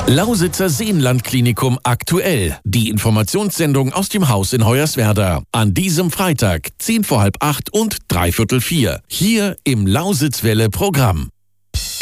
Lausitzer Seenlandklinikum aktuell. Die Informationssendung aus dem Haus in Hoyerswerda. An diesem Freitag, 7:45 und 3:45. Hier im Lausitzwelle-Programm.